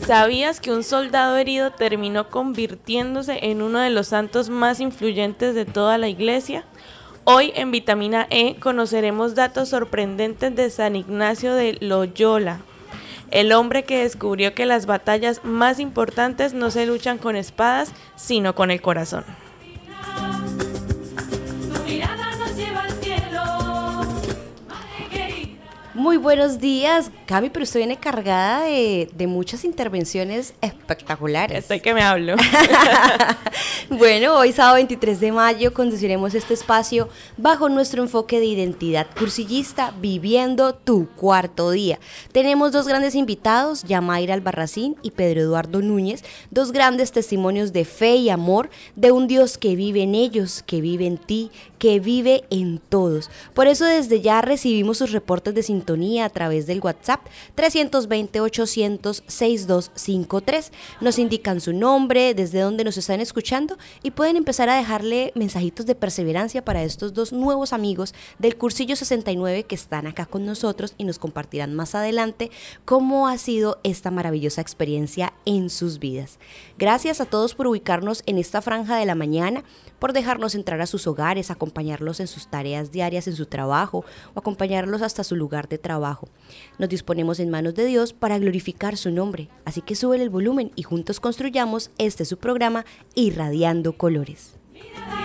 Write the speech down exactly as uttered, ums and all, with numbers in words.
¿Sabías que un soldado herido terminó convirtiéndose en uno de los santos más influyentes de toda la iglesia? Hoy en Vitamina E conoceremos datos sorprendentes de San Ignacio de Loyola, el hombre que descubrió que las batallas más importantes no se luchan con espadas, sino con el corazón. Muy buenos días, Cami, pero usted viene cargada de, de muchas intervenciones espectaculares. Estoy que me hablo. Bueno, hoy sábado veintitrés de mayo conduciremos este espacio bajo nuestro enfoque de identidad cursillista, viviendo tu cuarto día. Tenemos dos grandes invitados, Yamaira Albarracín y Pedro Eduardo Núñez, dos grandes testimonios de fe y amor de un Dios que vive en ellos, que vive en ti, que vive en todos. Por eso desde ya recibimos sus reportes de sintonía a través del WhatsApp tres dos cero, ochocientos, sesenta y dos cincuenta y tres. Nos indican su nombre, desde dónde nos están escuchando y pueden empezar a dejarle mensajitos de perseverancia para estos dos nuevos amigos del cursillo sesenta y nueve que están acá con nosotros y nos compartirán más adelante cómo ha sido esta maravillosa experiencia en sus vidas. Gracias a todos por ubicarnos en esta franja de la mañana, por dejarnos entrar a sus hogares, acompañarlos en sus tareas diarias, en su trabajo o acompañarlos hasta su lugar de trabajo. Nos disponemos en manos de Dios para glorificar su nombre, así que súbele el volumen y juntos construyamos este su programa Irradiando Colores.